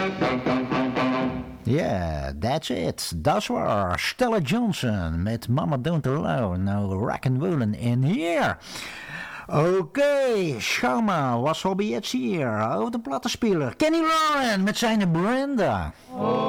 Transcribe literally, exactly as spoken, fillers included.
Yeah, that's it. Dat was Stella Johnson met Mama Don't Allow. Nou, rock and rollin' in here. Oké, okay, Sharma was al bij hier. Over de plattenspeler. Kenny Loren met zijn Brenda. Oh.